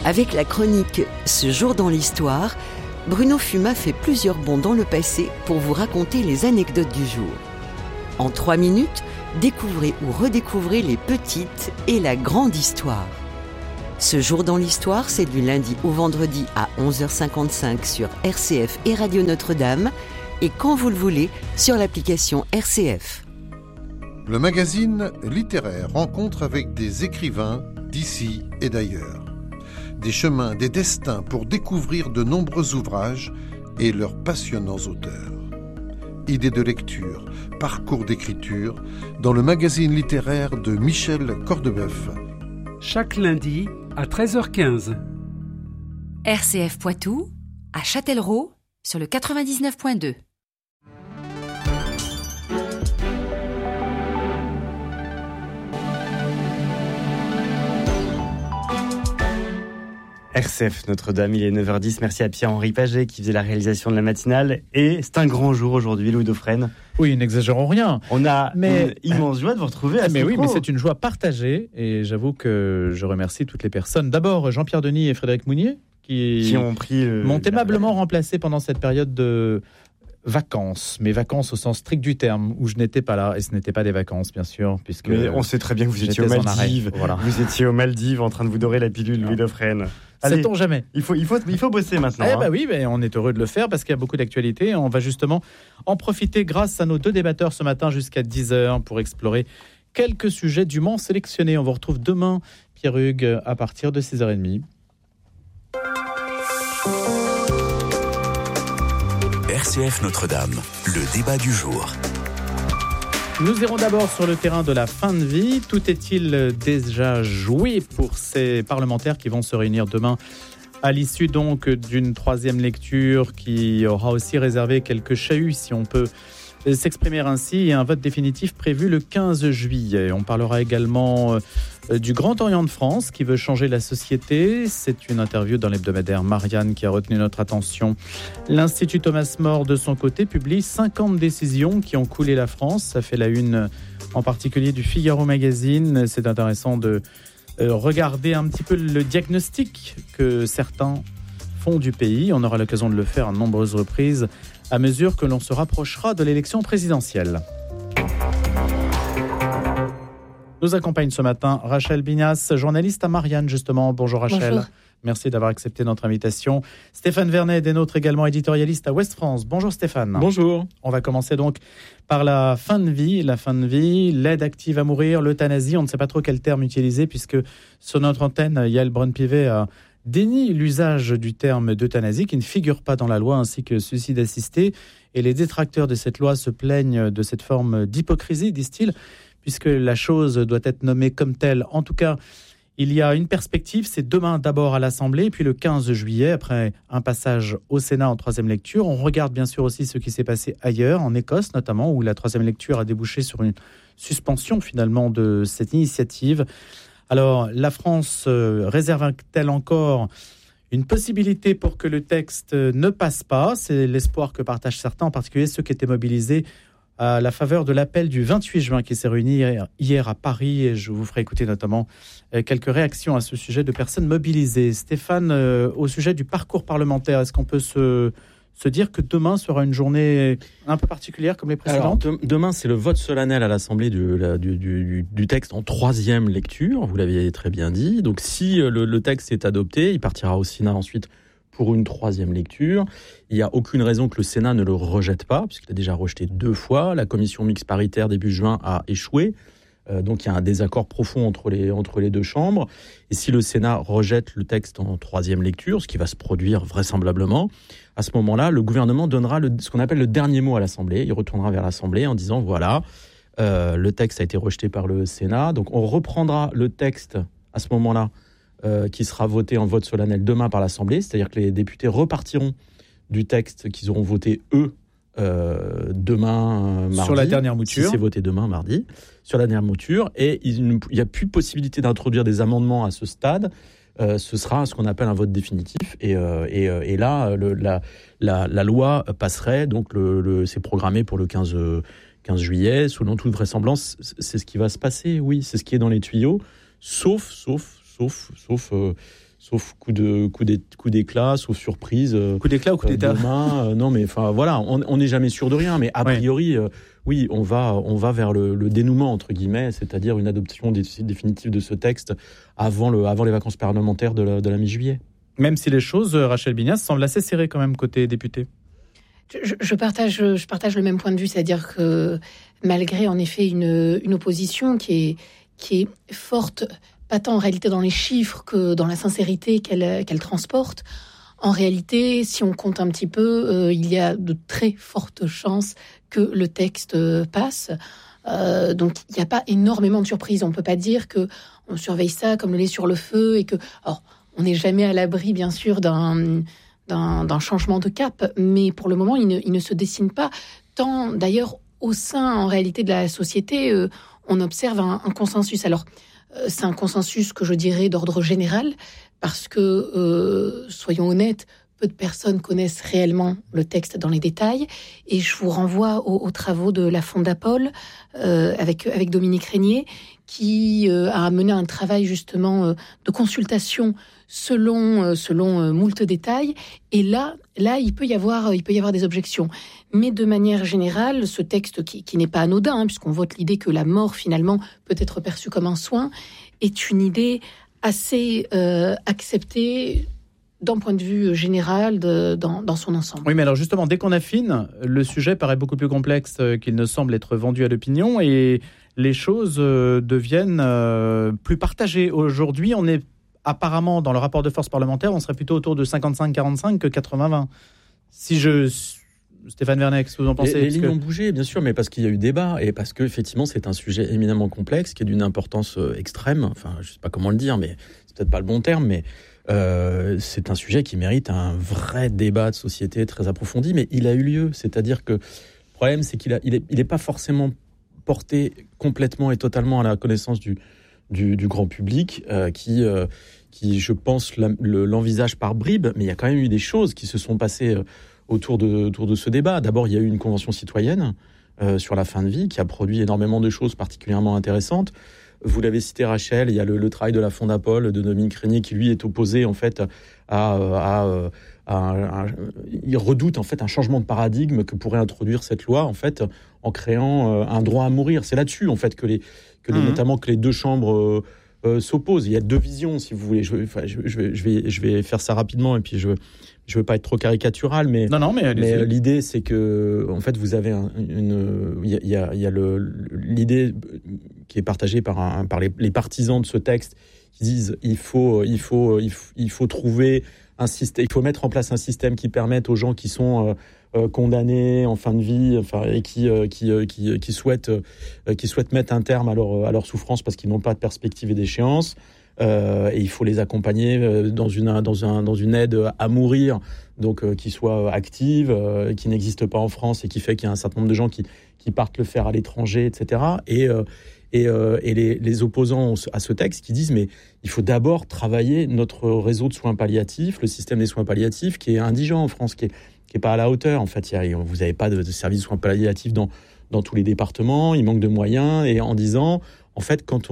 Avec la chronique « Ce jour dans l'histoire », Bruno Fumat fait plusieurs bonds dans le passé pour vous raconter les anecdotes du jour. En 3 minutes, découvrez ou redécouvrez les petites et la grande histoire. Ce jour dans l'histoire, c'est du lundi au vendredi à 11h55 sur RCF et Radio Notre-Dame et quand vous le voulez sur l'application RCF. Le magazine littéraire rencontre avec des écrivains d'ici et d'ailleurs. Des chemins, des destins pour découvrir de nombreux ouvrages et leurs passionnants auteurs. Idées de lecture, parcours d'écriture, dans le magazine littéraire de Michel Cordebeuf. Chaque lundi à 13h15. RCF Poitou, à Châtellerault, sur le 99.2. RCF Notre-Dame, il est 9h10. Merci à Pierre-Henri Paget qui faisait la réalisation de la matinale. Et c'est un grand jour aujourd'hui, Louis Dauphren. Oui, n'exagérons rien. On a une immense joie de vous retrouver à ce micro. Oui, mais c'est une joie partagée. Et j'avoue que je remercie toutes les personnes. D'abord, Jean-Pierre Denis et Frédéric Mounier qui m'ont aimablement remplacé pendant cette période de vacances, mais vacances au sens strict du terme, où je n'étais pas là, et ce n'étaient pas des vacances, bien sûr, puisque... Mais on sait très bien que vous étiez aux Maldives. Voilà. Vous étiez aux Maldives en train de vous dorer la pilule, Louis Dauphren. Sait-on jamais. Il faut bosser maintenant. Oui, on est heureux de le faire parce qu'il y a beaucoup d'actualités. On va justement en profiter grâce à nos 2 débatteurs ce matin jusqu'à 10h pour explorer quelques sujets dûment sélectionnés. On vous retrouve demain, Pierre Hugues, à partir de 6h30. RCF Notre-Dame, le débat du jour. Nous irons d'abord sur le terrain de la fin de vie. Tout est-il déjà joué pour ces parlementaires qui vont se réunir demain à l'issue donc d'une 3e lecture qui aura aussi réservé quelques chahuts, si on peut s'exprimer ainsi, et un vote définitif prévu le 15 juillet. On parlera également du Grand Orient de France qui veut changer la société. C'est une interview dans l'hebdomadaire Marianne qui a retenu notre attention. L'Institut Thomas More, de son côté, publie 50 décisions qui ont coulé la France. Ça fait la une en particulier du Figaro Magazine. C'est intéressant de regarder un petit peu le diagnostic que certains font du pays. On aura l'occasion de le faire à de nombreuses reprises à mesure que l'on se rapprochera de l'élection présidentielle. Nous accompagne ce matin Rachel Bignas, journaliste à Marianne justement. Bonjour Rachel. Bonjour. Merci d'avoir accepté notre invitation. Stéphane Vernet est notre également éditorialiste à Ouest France. Bonjour Stéphane. Bonjour. On va commencer donc par la fin de vie. La fin de vie, l'aide active à mourir, l'euthanasie. On ne sait pas trop quel terme utiliser puisque sur notre antenne, Yael Braun-Pivet a dénie l'usage du terme d'euthanasie qui ne figure pas dans la loi, ainsi que suicide assisté. Et les détracteurs de cette loi se plaignent de cette forme d'hypocrisie, disent-ils, puisque la chose doit être nommée comme telle. En tout cas, il y a une perspective, c'est demain d'abord à l'Assemblée, puis le 15 juillet, après un passage au Sénat en 3e lecture. On regarde bien sûr aussi ce qui s'est passé ailleurs, en Écosse notamment, où la 3e lecture a débouché sur une suspension finalement de cette initiative. Alors, la France réserve-t-elle encore une possibilité pour que le texte ne passe pas ? C'est l'espoir que partagent certains, en particulier ceux qui étaient mobilisés à la faveur de l'appel du 28 juin qui s'est réuni hier à Paris. Et je vous ferai écouter notamment quelques réactions à ce sujet de personnes mobilisées. Stéphane, au sujet du parcours parlementaire, est-ce qu'on peut se dire que demain sera une journée un peu particulière comme les précédentes ? Alors, demain, c'est le vote solennel à l'Assemblée du texte en 3e lecture, vous l'aviez très bien dit. Donc si le texte est adopté, il partira au Sénat ensuite pour une 3e lecture. Il n'y a aucune raison que le Sénat ne le rejette pas, puisqu'il a déjà rejeté 2 fois. La commission mixte paritaire début juin a échoué. Donc il y a un désaccord profond entre les 2 chambres. Et si le Sénat rejette le texte en 3e lecture, ce qui va se produire vraisemblablement, à ce moment-là, le gouvernement donnera ce qu'on appelle le dernier mot à l'Assemblée. Il retournera vers l'Assemblée en disant voilà, le texte a été rejeté par le Sénat. Donc on reprendra le texte à ce moment-là qui sera voté en vote solennel demain par l'Assemblée. C'est-à-dire que les députés repartiront du texte qu'ils auront voté eux demain mardi. Sur la dernière mouture. Si c'est voté demain mardi, sur la dernière mouture. Et il n'y a plus possibilité d'introduire des amendements à ce stade. Ce sera ce qu'on appelle un vote définitif. Et là, la loi passerait. Donc, c'est programmé pour le 15 juillet. Selon toute vraisemblance, c'est ce qui va se passer. Oui, c'est ce qui est dans les tuyaux. Sauf sauf coup d'éclat, sauf surprise. Coup d'éclat ou coup d'état non, mais enfin voilà, on n'est jamais sûr de rien, mais a priori, oui, on va vers le dénouement entre guillemets, c'est-à-dire une adoption définitive de ce texte avant les vacances parlementaires de la mi-juillet. Même si les choses, Rachel Bignaz, semblent assez serrées quand même côté député. Je partage le même point de vue, c'est-à-dire que malgré en effet une opposition qui est forte, pas tant en réalité dans les chiffres que dans la sincérité qu'elle transporte, en réalité, si on compte un petit peu, il y a de très fortes chances que le texte passe. Donc il n'y a pas énormément de surprises. On ne peut pas dire qu'on surveille ça comme le lait sur le feu et que... Alors, on n'est jamais à l'abri, bien sûr, d'un changement de cap, mais pour le moment, il ne se dessine pas. Tant, d'ailleurs, au sein, en réalité, de la société, on observe un consensus. Alors, c'est un consensus que je dirais d'ordre général, parce que, soyons honnêtes, peu de personnes connaissent réellement le texte dans les détails, et je vous renvoie aux travaux de la Fondapol, avec Dominique Régnier, qui a mené un travail justement de consultation selon moult détails. Et là, il peut y avoir des objections. Mais de manière générale, ce texte qui n'est pas anodin, puisqu'on vote l'idée que la mort finalement peut être perçue comme un soin, est une idée assez acceptée d'un point de vue général dans son ensemble. Oui, mais alors justement, dès qu'on affine, le sujet paraît beaucoup plus complexe qu'il ne semble être vendu à l'opinion et les choses deviennent plus partagées. Aujourd'hui, on est apparemment, dans le rapport de force parlementaire, on serait plutôt autour de 55-45 que 80-20. Stéphane Vernet, qu'est-ce que vous en pensez? Les lignes ont bougé, bien sûr, mais parce qu'il y a eu débat et parce qu'effectivement, c'est un sujet éminemment complexe qui est d'une importance extrême. Enfin, je ne sais pas comment le dire, mais c'est peut-être pas le bon terme, mais c'est un sujet qui mérite un vrai débat de société très approfondi, mais il a eu lieu. C'est-à-dire que le problème, c'est qu'il est pas forcément porté complètement et totalement à la connaissance du grand public qui, je pense, l'envisage par bribes, mais il y a quand même eu des choses qui se sont passées autour de ce débat. D'abord, il y a eu une convention citoyenne sur la fin de vie qui a produit énormément de choses particulièrement intéressantes. Vous l'avez cité, Rachel, il y a le travail de la Fondapol, de Dominique Régnier, qui lui est opposé en fait il redoute en fait un changement de paradigme que pourrait introduire cette loi en fait en créant un droit à mourir. C'est là-dessus en fait notamment que les deux chambres s'opposent. Il y a deux visions, si vous voulez. Je vais faire ça rapidement et puis je veux pas être trop caricatural, mais l'idée c'est que en fait vous avez l'idée qui est partagée par les partisans de ce texte qui disent il faut trouver un système, il faut mettre en place un système qui permette aux gens qui sont condamnés en fin de vie, et qui souhaitent mettre un terme à leur souffrance parce qu'ils n'ont pas de perspective et d'échéance. Et il faut les accompagner dans une aide à mourir, donc qui soit active, qui n'existe pas en France et qui fait qu'il y a un certain nombre de gens qui partent le faire à l'étranger, etc. Et les opposants à ce texte qui disent mais il faut d'abord travailler notre réseau de soins palliatifs, le système des soins palliatifs qui est indigent en France, qui est pas à la hauteur. En fait, vous n'avez pas de service de soins palliatifs dans tous les départements, il manque de moyens, et en disant en fait, quand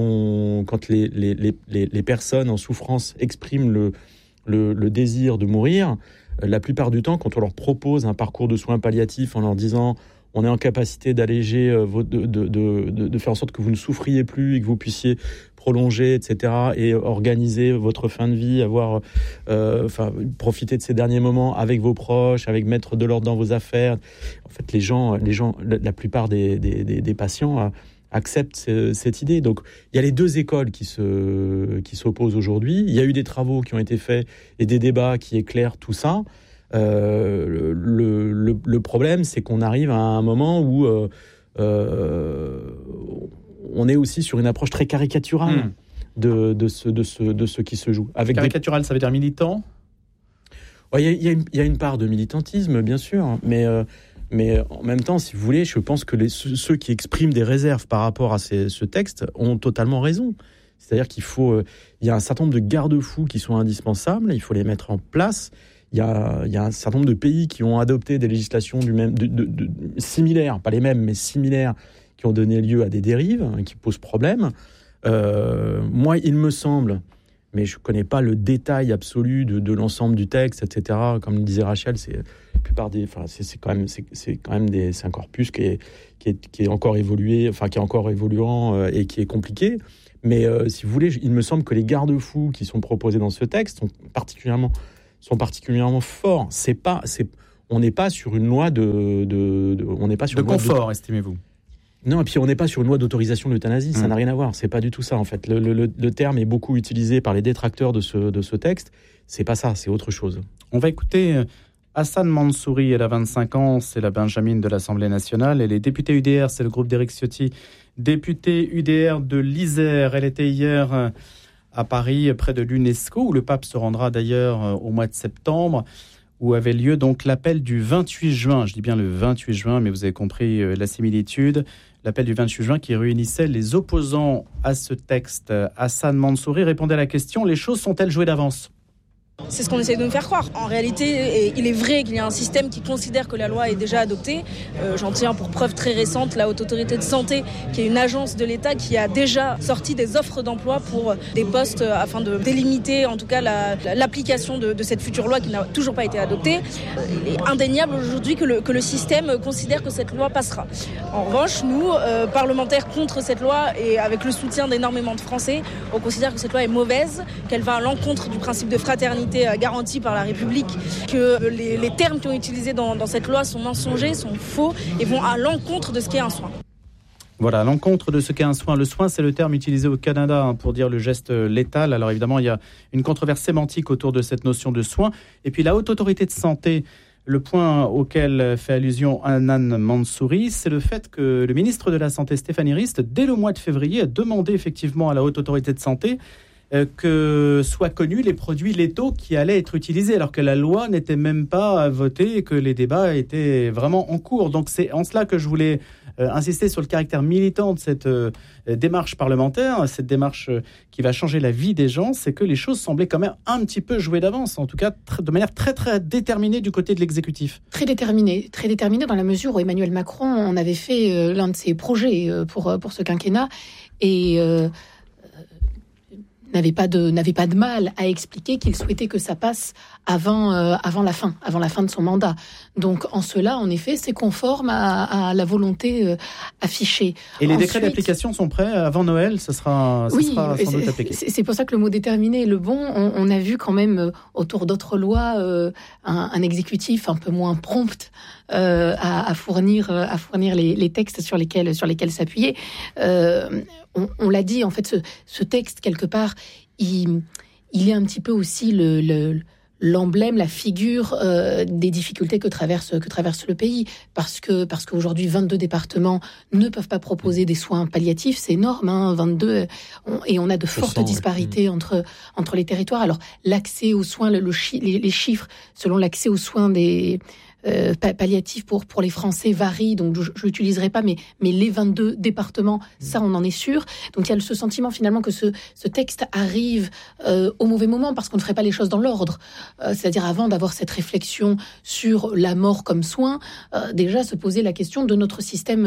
les personnes en souffrance expriment le désir de mourir, la plupart du temps, quand on leur propose un parcours de soins palliatifs en leur disant on est en capacité d'alléger, de faire en sorte que vous ne souffriez plus et que vous puissiez prolonger, etc., et organiser votre fin de vie, profiter de ces derniers moments avec vos proches, avec mettre de l'ordre dans vos affaires. En fait, les gens, la plupart des patients acceptent cette idée. Donc, il y a les deux écoles qui s'opposent aujourd'hui. Il y a eu des travaux qui ont été faits et des débats qui éclairent tout ça. Le problème, c'est qu'on arrive à un moment où on est aussi sur une approche très caricaturale de ce qui se joue. Caricatural, ça veut dire militant ? Il y a une part de militantisme, bien sûr, mais en même temps, si vous voulez, je pense que ceux qui expriment des réserves par rapport à ce texte ont totalement raison. C'est-à-dire il y a un certain nombre de garde-fous qui sont indispensables, il faut les mettre en place. Il y a un certain nombre de pays qui ont adopté des législations similaires, pas les mêmes, mais similaires, qui ont donné lieu à des dérives, qui posent problème. Moi, il me semble mais je ne connais pas le détail absolu de l'ensemble du texte, etc. Comme le disait Rachel, c'est un corpus qui est encore évolué, qui est encore évoluant et qui est compliqué. Mais si vous voulez, il me semble que les garde-fous qui sont proposés dans ce texte sont particulièrement forts. On n'est pas sur une loi de confort, estimez-vous? Non, et puis on n'est pas sur une loi d'autorisation de l'euthanasie, ça n'a rien à voir, c'est pas du tout ça en fait. Le terme est beaucoup utilisé par les détracteurs de ce texte, c'est pas ça, c'est autre chose. On va écouter Hassan Mansouri, elle a 25 ans, c'est la Benjamine de l'Assemblée nationale, elle est députée UDR, c'est le groupe d'Éric Ciotti, députée UDR de l'Isère. Elle était hier à Paris, près de l'UNESCO, où le pape se rendra d'ailleurs au mois de septembre, où avait lieu donc l'appel du 28 juin. Je dis bien le 28 juin, mais vous avez compris la similitude. L'appel du 28 juin qui réunissait les opposants à ce texte. Hassan Mansouri répondait à la question: les choses sont-elles jouées d'avance ? C'est ce qu'on essaie de nous faire croire. En réalité, il est vrai qu'il y a un système qui considère que la loi est déjà adoptée. J'en tiens pour preuve très récente la Haute Autorité de Santé, qui est une agence de l'État qui a déjà sorti des offres d'emploi pour des postes afin de délimiter en tout cas l'application de cette future loi qui n'a toujours pas été adoptée. Il est indéniable aujourd'hui que le système considère que cette loi passera. En revanche, nous, parlementaires contre cette loi et avec le soutien d'énormément de Français, on considère que cette loi est mauvaise, qu'elle va à l'encontre du principe de fraternité garantie par la République, que les termes qui ont été utilisés dans cette loi sont mensongers, sont faux et vont à l'encontre de ce qu'est un soin. Voilà, à l'encontre de ce qu'est un soin. Le soin, c'est le terme utilisé au Canada pour dire le geste létal. Alors évidemment, il y a une controverse sémantique autour de cette notion de soin. Et puis la Haute Autorité de Santé, le point auquel fait allusion Hassan Mansouri, c'est le fait que le ministre de la Santé, Stéphanie Rist, dès le mois de février, a demandé effectivement à la Haute Autorité de Santé que soient connus les produits létaux qui allaient être utilisés, alors que la loi n'était même pas votée et que les débats étaient vraiment en cours. Donc c'est en cela que je voulais insister sur le caractère militant de cette démarche parlementaire, cette démarche qui va changer la vie des gens. C'est que les choses semblaient quand même un petit peu jouées d'avance, en tout cas de manière très très déterminée du côté de l'exécutif. Très déterminée dans la mesure où Emmanuel Macron en avait fait l'un de ses projets pour ce quinquennat et n'avait pas de mal à expliquer qu'il souhaitait que ça passe avant la fin de son mandat. Donc en cela, en effet, c'est conforme à la volonté affichée. Et les décrets d'application sont prêts avant Noël, ce sera sans doute appliqué. C'est pour ça que le mot déterminé est le bon. On a vu quand même autour d'autres lois un exécutif un peu moins prompt à fournir les textes sur lesquels s'appuyer. On l'a dit, en fait, ce texte, quelque part, il est un petit peu aussi l'emblème, la figure des difficultés que traverse le pays. Parce qu'aujourd'hui, 22 départements ne peuvent pas proposer des soins palliatifs. C'est énorme, 22. Et on a de fortes disparités entre les territoires. Alors, l'accès aux soins, les chiffres, selon l'accès aux soins des palliatifs pour les Français varient, donc je l'utiliserai pas, mais les 22 départements, ça on en est sûr. Donc il y a ce sentiment finalement que ce texte arrive au mauvais moment parce qu'on ne ferait pas les choses dans l'ordre. C'est-à-dire avant d'avoir cette réflexion sur la mort comme soin, déjà se poser la question de notre système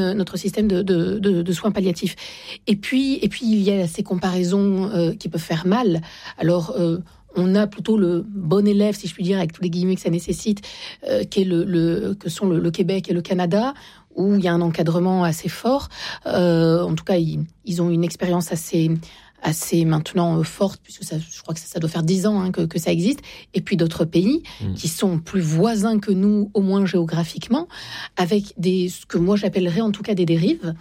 de soins palliatifs. Et puis il y a ces comparaisons qui peuvent faire mal. Alors on a plutôt le bon élève, si je puis dire, avec tous les guillemets que ça nécessite, que sont le Québec et le Canada, où il y a un encadrement assez fort. En tout cas, ils ont une expérience assez maintenant forte, puisque je crois que ça doit faire 10 ans que ça existe. Et puis d'autres pays qui sont plus voisins que nous, au moins géographiquement, avec ce que moi j'appellerais en tout cas des dérives.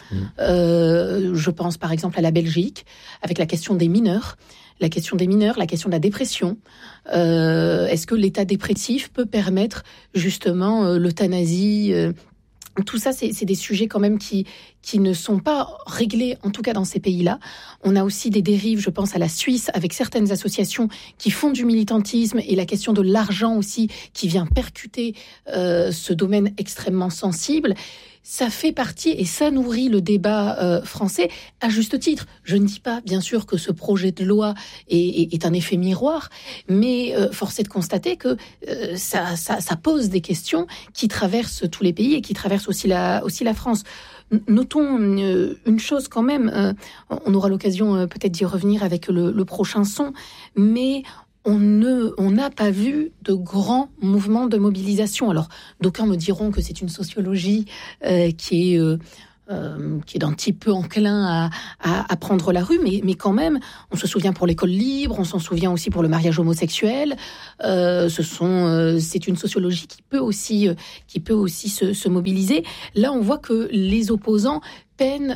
Je pense par exemple à la Belgique, avec la question des mineurs. La question de la dépression. Est-ce que l'état dépressif peut permettre justement l'euthanasie tout ça, c'est des sujets quand même qui ne sont pas réglés, en tout cas dans ces pays-là. On a aussi des dérives, je pense à la Suisse, avec certaines associations qui font du militantisme et la question de l'argent aussi qui vient percuter ce domaine extrêmement sensible. ça fait partie et ça nourrit le débat français à juste titre. Je ne dis pas, bien sûr, que ce projet de loi est un effet miroir, mais force est de constater que ça pose des questions qui traversent tous les pays et qui traversent aussi la France. Notons une chose quand même, on aura l'occasion peut-être d'y revenir avec le prochain son, mais on n'a pas vu de grands mouvements de mobilisation. Alors, d'aucuns me diront que c'est une sociologie qui est d'un petit peu enclin à prendre la rue, mais quand même, on se souvient pour l'école libre, on s'en souvient aussi pour le mariage homosexuel. C'est une sociologie qui peut aussi se mobiliser. Là, on voit que les opposants peinent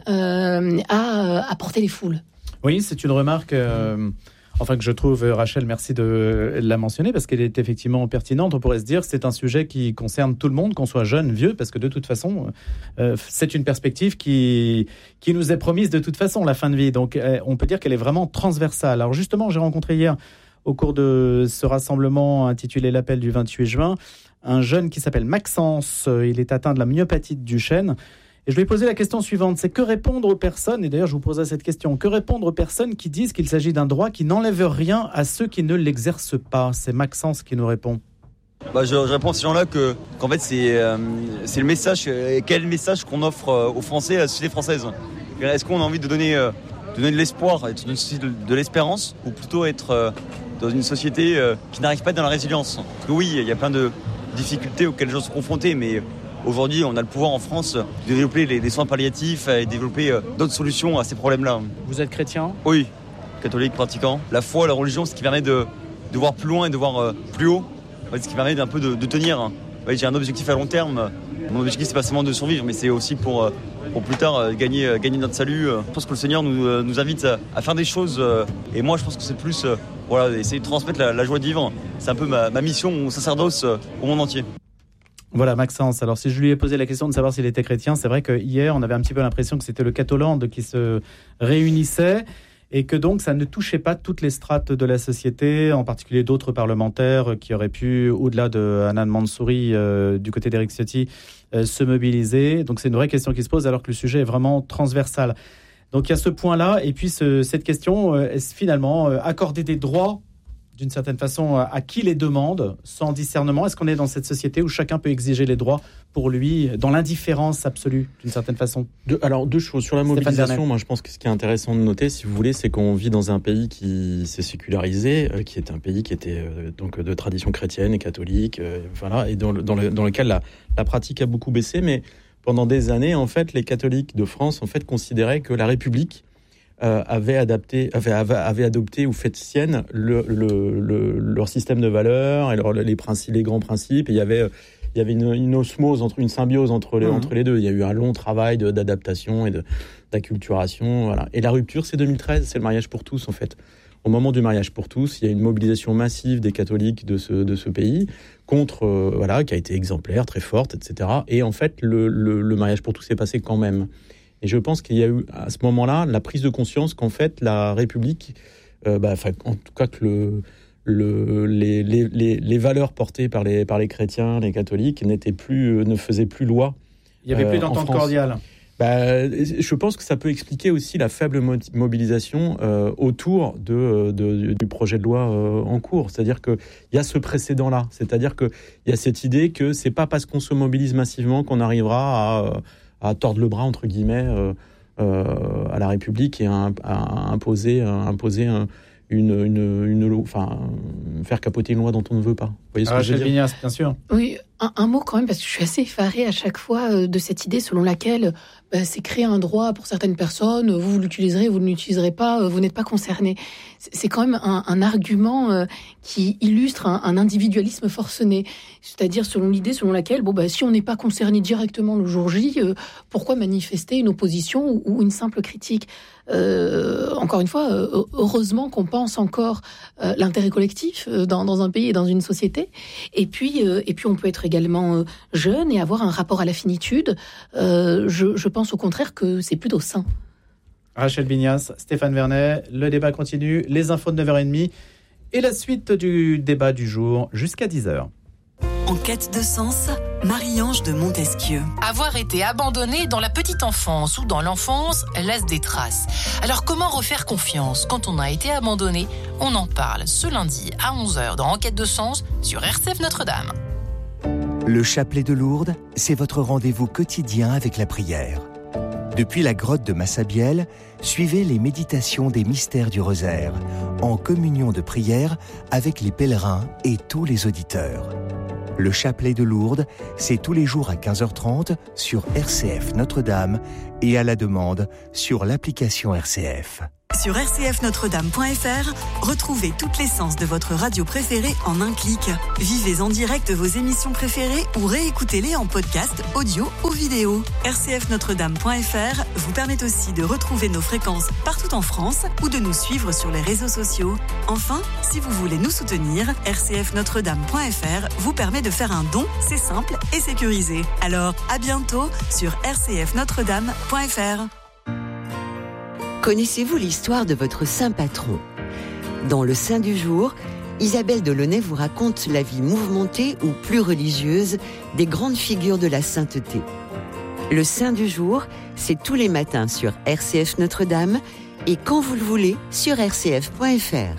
à porter les foules. Oui, c'est une remarque que je trouve, Rachel, merci de la mentionner, parce qu'elle est effectivement pertinente. On pourrait se dire que c'est un sujet qui concerne tout le monde, qu'on soit jeune, vieux, parce que de toute façon, c'est une perspective qui nous est promise de toute façon, la fin de vie. Donc, on peut dire qu'elle est vraiment transversale. Alors justement, j'ai rencontré hier, au cours de ce rassemblement intitulé L'appel du 28 juin, un jeune qui s'appelle Maxence. Il est atteint de la myopathie de Duchenne. Et je lui ai posé la question suivante, c'est que répondre aux personnes, et d'ailleurs je vous poserai cette question, que répondre aux personnes qui disent qu'il s'agit d'un droit qui n'enlève rien à ceux qui ne l'exercent pas? C'est Maxence qui nous répond. Je réponds à ces gens-là qu'en fait c'est le message, quel message qu'on offre aux Français, à la société française. Est-ce qu'on a envie de donner de l'espoir, être dans une société de l'espérance, ou plutôt être dans une société qui n'arrive pas dans la résilience? Parce que oui, il y a plein de difficultés auxquelles les gens sont confrontés, mais aujourd'hui, on a le pouvoir en France de développer les soins palliatifs et développer d'autres solutions à ces problèmes-là. Vous êtes chrétien ? Oui, catholique, pratiquant. La foi, la religion, c'est ce qui permet de voir plus loin et de voir plus haut. C'est ce qui permet un peu de tenir. J'ai un objectif à long terme. Mon objectif, c'est pas seulement de survivre, mais c'est aussi pour plus tard gagner notre salut. Je pense que le Seigneur nous invite à faire des choses. Et moi, je pense que c'est plus essayer de transmettre la joie de vivre. C'est un peu ma mission, mon sacerdoce au monde entier. Voilà, Maxence. Alors, si je lui ai posé la question de savoir s'il était chrétien, c'est vrai que hier, on avait un petit peu l'impression que c'était le Catholand qui se réunissait et que donc ça ne touchait pas toutes les strates de la société, en particulier d'autres parlementaires qui auraient pu, au-delà de Hanan Mansouri, du côté d'Éric Ciotti, se mobiliser. Donc, c'est une vraie question qui se pose alors que le sujet est vraiment transversal. Donc, il y a ce point-là. Et puis, cette question, est-ce finalement accorder des droits d'une certaine façon, à qui les demande, sans discernement? Est-ce qu'on est dans cette société où chacun peut exiger les droits pour lui, dans l'indifférence absolue, d'une certaine façon? Deux choses. Sur la mobilisation, moi je pense que ce qui est intéressant de noter, si vous voulez, c'est qu'on vit dans un pays qui s'est sécularisé, qui est un pays qui était donc de tradition chrétienne et catholique, et dans lequel la pratique a beaucoup baissé, mais pendant des années, en fait, les catholiques de France considéraient que la République avait adopté ou fait sienne leur système de valeurs et les grands principes. Et il y avait une osmose, une symbiose entre les deux. Il y a eu un long travail d'adaptation et d'acculturation. Voilà. Et la rupture, c'est 2013, c'est le mariage pour tous, en fait. Au moment du mariage pour tous, il y a une mobilisation massive des catholiques de ce pays contre, qui a été exemplaire, très forte, etc. Et en fait, le mariage pour tous s'est passé quand même. Et je pense qu'il y a eu, à ce moment-là, la prise de conscience qu'en fait, la République, en tout cas que les valeurs portées par les chrétiens, les catholiques, ne faisaient plus loi. Il n'y avait plus d'entente cordiale. Je pense que ça peut expliquer aussi la faible mobilisation autour du projet de loi en cours. C'est-à-dire qu'il y a ce précédent-là. C'est-à-dire qu'il y a cette idée que c'est pas parce qu'on se mobilise massivement qu'on arrivera à tordre le bras, entre guillemets, à la République et à imposer une loi, faire capoter une loi dont on ne veut pas. Vous voyez ce que je veux dire ? Vignas, bien sûr. Oui, un mot quand même, parce que je suis assez effarée à chaque fois de cette idée selon laquelle c'est créer un droit pour certaines personnes, vous l'utiliserez, vous ne l'utiliserez pas, vous n'êtes pas concerné. C'est quand même un argument qui illustre un individualisme forcené. C'est-à-dire selon l'idée selon laquelle, si on n'est pas concerné directement le jour J, pourquoi manifester une opposition ou une simple critique ? Encore une fois, heureusement qu'on pense encore l'intérêt collectif dans un pays et dans une société. Et puis on peut être également jeune et avoir un rapport à la finitude. Je pense au contraire que c'est plutôt sain. Rachel Vignas, Stéphane Vernet, le débat continue, les infos de 9h30 et la suite du débat du jour jusqu'à 10h. En quête de sens, Marie-Ange de Montesquieu. Avoir été abandonné dans la petite enfance ou dans l'enfance laisse des traces. Alors comment refaire confiance quand on a été abandonné? On en parle ce lundi à 11h dans Enquête de sens sur RCF Notre-Dame. Le chapelet de Lourdes, c'est votre rendez-vous quotidien avec la prière. Depuis la grotte de Massabielle, suivez les méditations des mystères du rosaire, en communion de prière avec les pèlerins et tous les auditeurs. Le chapelet de Lourdes, c'est tous les jours à 15h30 sur RCF Notre-Dame et à la demande sur l'application RCF. Sur rcfnotredame.fr, retrouvez toute l'essence de votre radio préférée en un clic. Vivez en direct vos émissions préférées ou réécoutez-les en podcast, audio ou vidéo. rcfnotredame.fr vous permet aussi de retrouver nos fréquences partout en France ou de nous suivre sur les réseaux sociaux. Enfin, si vous voulez nous soutenir, rcfnotredame.fr vous permet de faire un don, c'est simple et sécurisé. Alors, à bientôt sur rcfnotredame.fr. Connaissez-vous l'histoire de votre saint patron? Dans le Saint du jour, Isabelle Delaunay vous raconte la vie mouvementée ou plus religieuse des grandes figures de la sainteté. Le Saint du jour, c'est tous les matins sur RCF Notre-Dame et quand vous le voulez sur rcf.fr.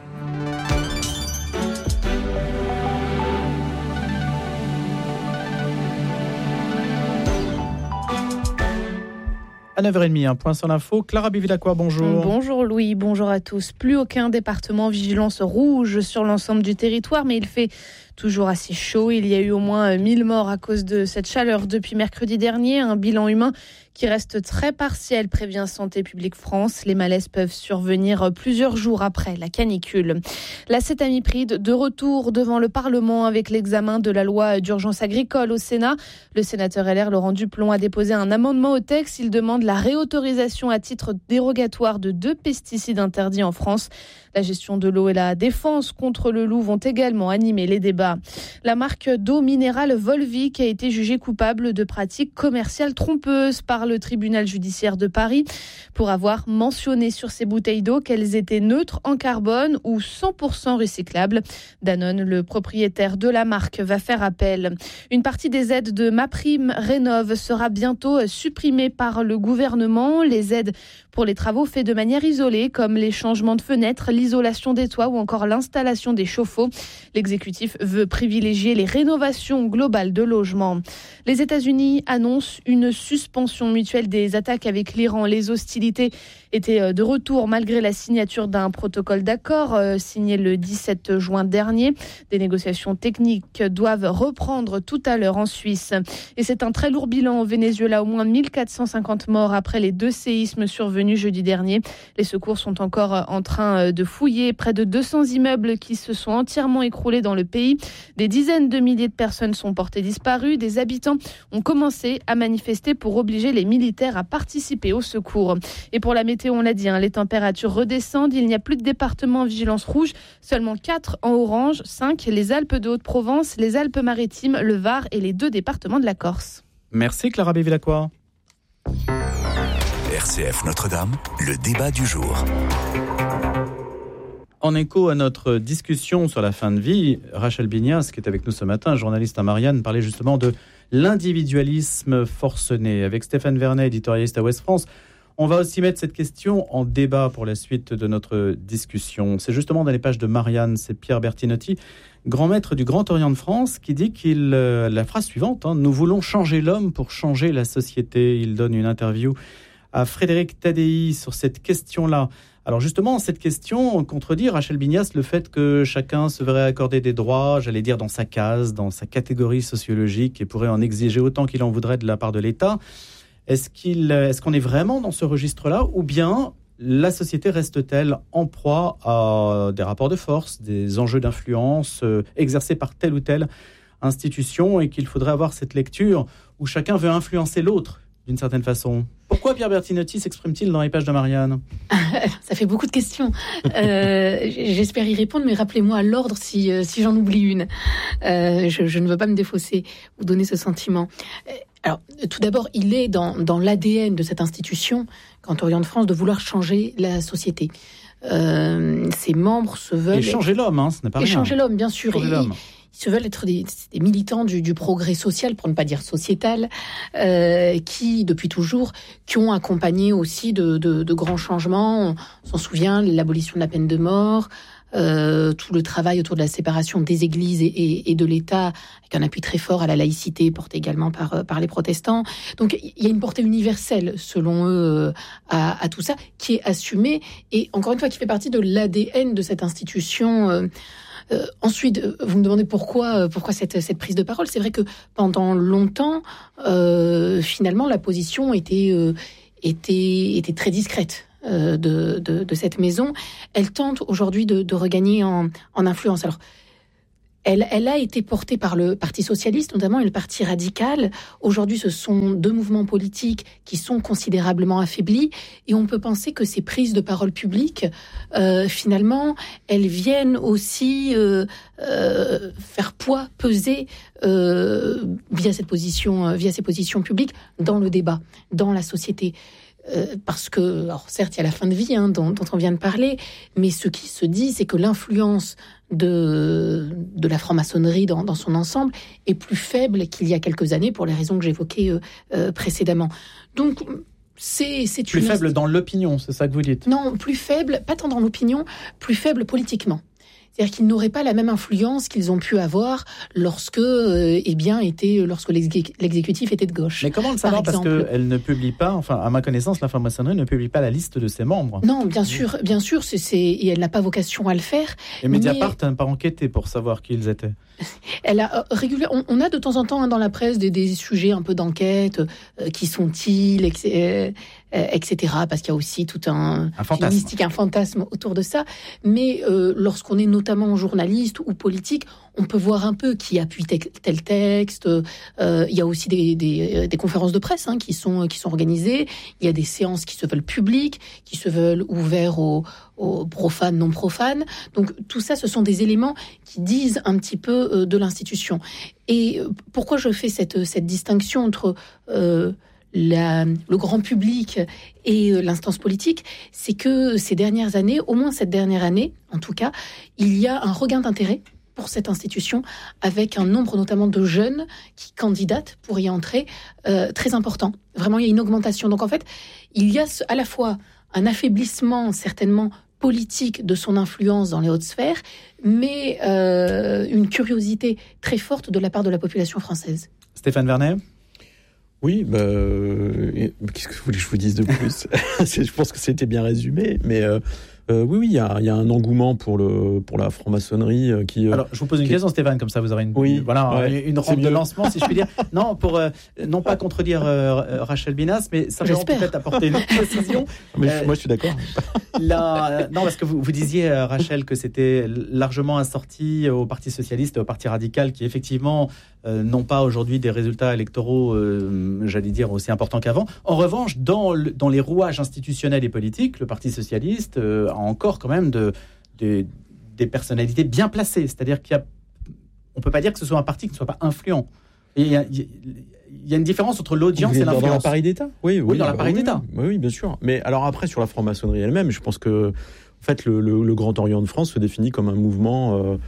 À 9h30, un point sur l'info. Clara Bivilacqua, bonjour. Bonjour Louis, bonjour à tous. Plus aucun département vigilance rouge sur l'ensemble du territoire, mais il fait toujours assez chaud. Il y a eu au moins 1000 morts à cause de cette chaleur depuis mercredi dernier. Un bilan humain qui reste très partiel, prévient Santé publique France. Les malaises peuvent survenir plusieurs jours après la canicule. La Cétamipride de retour devant le Parlement avec l'examen de la loi d'urgence agricole au Sénat. Le sénateur LR Laurent Duplon a déposé un amendement au texte. Il demande la réautorisation à titre dérogatoire de 2 pesticides interdits en France. La gestion de l'eau et la défense contre le loup vont également animer les débats. La marque d'eau minérale Volvic a été jugée coupable de pratiques commerciales trompeuses par le tribunal judiciaire de Paris pour avoir mentionné sur ses bouteilles d'eau qu'elles étaient neutres en carbone ou 100% recyclables. Danone, le propriétaire de la marque, va faire appel. Une partie des aides de MaPrimeRénov' sera bientôt supprimée par le gouvernement. Les aides pour les travaux faits de manière isolée, comme les changements de fenêtres, l'isolation des toits ou encore l'installation des chauffe-eau. L'exécutif veut privilégier les rénovations globales de logements. Les États-Unis annoncent une suspension mutuelle des attaques avec l'Iran. Les hostilités étaient de retour malgré la signature d'un protocole d'accord signé le 17 juin dernier. Des négociations techniques doivent reprendre tout à l'heure en Suisse. Et c'est un très lourd bilan au Venezuela, au moins 1450 morts après les 2 séismes survenus jeudi dernier. Les secours sont encore en train de fouiller près de 200 immeubles qui se sont entièrement écroulés dans le pays. Des dizaines de milliers de personnes sont portées disparues. Des habitants ont commencé à manifester pour obliger les militaires à participer au secours. Et pour la météo, on l'a dit, les températures redescendent. Il n'y a plus de départements en vigilance rouge, seulement 4 en orange, 5 les Alpes de Haute-Provence, les Alpes-Maritimes, le Var et les 2 départements de la Corse. Merci Clara Bivilacqua. RCF Notre-Dame, le débat du jour. En écho à notre discussion sur la fin de vie, Rachel Bignas, qui est avec nous ce matin, journaliste à Marianne, parlait justement de l'individualisme forcené. Avec Stéphane Vernet, éditorialiste à Ouest France, on va aussi mettre cette question en débat pour la suite de notre discussion. C'est justement dans les pages de Marianne, c'est Pierre Bertinotti, grand maître du Grand Orient de France, qui dit la phrase suivante, nous voulons changer l'homme pour changer la société. Il donne une interview à Frédéric Tadei sur cette question-là. Alors justement, cette question contredit, Rachel Bignas, le fait que chacun se verrait accorder des droits, j'allais dire dans sa case, dans sa catégorie sociologique, et pourrait en exiger autant qu'il en voudrait de la part de l'État. Est-ce qu'on est vraiment dans ce registre-là, ou bien la société reste-t-elle en proie à des rapports de force, des enjeux d'influence exercés par telle ou telle institution, et qu'il faudrait avoir cette lecture où chacun veut influencer l'autre d'une certaine façon? Pourquoi Pierre Bertinotti s'exprime-t-il dans les pages de Marianne? Ça fait beaucoup de questions. J'espère y répondre, mais rappelez-moi à l'ordre si j'en oublie une. Je ne veux pas me défausser ou donner ce sentiment. Alors, tout d'abord, il est dans l'ADN de cette institution, Grand Orient de France, de vouloir changer la société. Ses membres se veulent... Et changer l'homme, ce n'est pas rien. Et changer l'homme, bien sûr. se veulent être des militants du progrès social, pour ne pas dire sociétal, qui, depuis toujours, qui ont accompagné aussi de grands changements. On s'en souvient, l'abolition de la peine de mort, tout le travail autour de la séparation des églises et de l'État, avec un appui très fort à la laïcité, porté également par les protestants. Donc il y a une portée universelle, selon eux, à tout ça, qui est assumée, et encore une fois, qui fait partie de l'ADN de cette institution. Ensuite, vous me demandez pourquoi cette prise de parole. C'est vrai que pendant longtemps, finalement, la position était très discrète de cette maison. Elle tente aujourd'hui de regagner en influence. Alors, elle a été portée par le Parti socialiste, notamment, et le Parti radical. Aujourd'hui, ce sont deux mouvements politiques qui sont considérablement affaiblis, et on peut penser que ces prises de parole publiques, finalement, elles viennent aussi faire poids, peser via ces positions publiques dans le débat, dans la société. Parce que, alors certes, il y a la fin de vie dont on vient de parler, mais ce qui se dit, c'est que l'influence de la franc-maçonnerie dans son ensemble est plus faible qu'il y a quelques années, pour les raisons que j'évoquais précédemment. Donc, c'est plus faible dans l'opinion, c'est ça que vous dites? Non, plus faible, pas tant dans l'opinion, plus faible politiquement. C'est-à-dire qu'ils n'auraient pas la même influence qu'ils ont pu avoir lorsque l'exécutif était de gauche. Mais comment le savoir? Parce qu'elle ne publie pas, enfin, à ma connaissance, la franc-maçonnerie ne publie pas la liste de ses membres. Non, bien sûr, et elle n'a pas vocation à le faire. Et Mediapart n'a pas enquêté pour savoir qui ils étaient. Elle a régulièrement, on a de temps en temps dans la presse des sujets un peu d'enquête, qui sont-ils, etc. Parce qu'il y a aussi tout un mystique, un fantasme autour de ça. Mais lorsqu'on est notamment journaliste ou politique, on peut voir un peu qui appuie tel texte. Il y a aussi des conférences de presse qui sont organisées. Il y a des séances qui se veulent publiques, qui se veulent ouvertes aux profanes, non profanes. Donc tout ça, ce sont des éléments qui disent un petit peu de l'institution. Et pourquoi je fais cette distinction entre le grand public et l'instance politique, c'est que ces dernières années, au moins cette dernière année, en tout cas, il y a un regain d'intérêt pour cette institution, avec un nombre notamment de jeunes qui candidatent pour y entrer très important. Vraiment, il y a une augmentation. Donc en fait, il y a à la fois un affaiblissement certainement politique de son influence dans les hautes sphères, mais une curiosité très forte de la part de la population française. Stéphane Vernet? Oui, qu'est-ce que vous voulez que je vous dise de plus? Je pense que c'était bien résumé, mais oui, il y a un engouement pour la franc-maçonnerie qui. Alors, je vous pose une question, Stéphane, comme ça vous aurez une rampe de lancement, si je puis dire. Non, pour non pas contredire Rachel Binas, mais simplement peut-être apporter une précision. Mais moi, je suis d'accord. Non, parce que vous disiez, Rachel, que c'était largement assorti au Parti socialiste et au Parti radical, qui effectivement n'ont pas aujourd'hui des résultats électoraux, j'allais dire, aussi importants qu'avant. En revanche, dans les rouages institutionnels et politiques, le Parti socialiste a encore quand même des personnalités bien placées. C'est-à-dire on ne peut pas dire que ce soit un parti qui ne soit pas influent. Et il y a une différence entre l'audience et l'influence. Dans l'appareil d'État? Oui, dans l'appareil d'État. Oui, bien sûr. Mais alors après, sur la franc-maçonnerie elle-même, je pense que en fait, le Grand Orient de France se définit comme un mouvement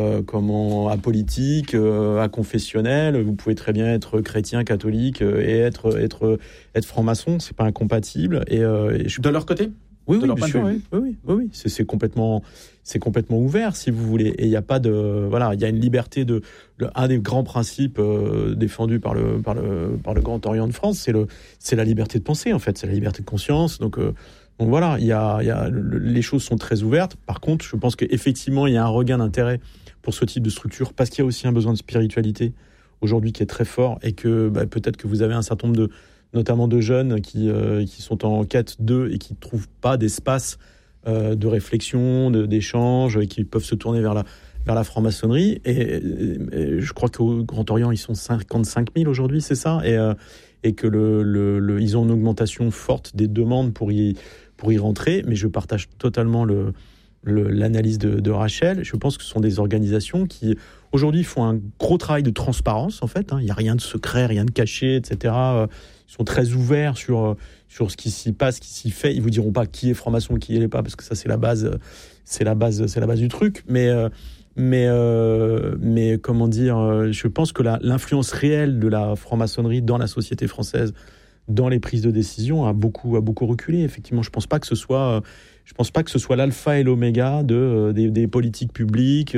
apolitique, aconfessionnel. Vous pouvez très bien être chrétien, catholique et être franc-maçon. C'est pas incompatible. De leur côté? Oui, c'est complètement ouvert, si vous voulez. Et il n'y a pas il y a une liberté un des grands principes défendus par le Grand Orient de France, c'est la liberté de penser, en fait, c'est la liberté de conscience. Donc voilà, les choses sont très ouvertes. Par contre, je pense qu'effectivement, il y a un regain d'intérêt pour ce type de structure, parce qu'il y a aussi un besoin de spiritualité aujourd'hui qui est très fort, et que peut-être que vous avez un certain nombre notamment de jeunes qui sont en quête d'eux et qui ne trouvent pas d'espace de réflexion, d'échange, et qui peuvent se tourner vers la franc-maçonnerie. Et je crois qu'au Grand Orient, ils sont 55 000 aujourd'hui, c'est ça, et que ils ont une augmentation forte des demandes pour y rentrer. Mais je partage totalement l'analyse de Rachel. Je pense que ce sont des organisations qui, aujourd'hui, font un gros travail de transparence, en fait. Il n'y a rien de secret, rien de caché, etc. Ils sont très ouverts sur ce qui s'y passe, ce qui s'y fait. Ils vous diront pas qui est franc-maçon, qui l'est pas, parce que ça, c'est la base du truc. Mais Mais comment dire, je pense que l'influence réelle de la franc-maçonnerie dans la société française, dans les prises de décision, a beaucoup reculé. Effectivement, je pense pas que ce soit l'alpha et l'oméga des politiques publiques.